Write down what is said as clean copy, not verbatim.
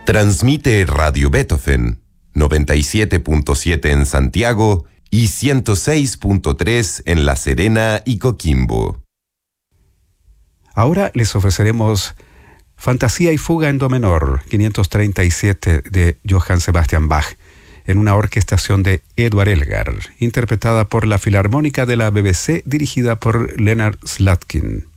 Transmite Radio Beethoven, 97.7 en Santiago y 106.3 en La Serena y Coquimbo. Ahora les ofreceremos Fantasía y Fuga en Do menor, 537 de Johann Sebastian Bach, en una orquestación de Edward Elgar, interpretada por la Filarmónica de la BBC, dirigida por Leonard Slatkin.